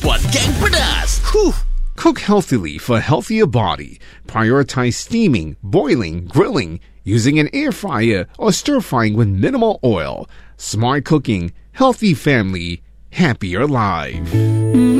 One Gang Pedas. Whew. Cook healthily for a healthier body. Prioritize steaming, boiling, grilling, using an air fryer, or stir-frying with minimal oil. Smart cooking, healthy family, happier life.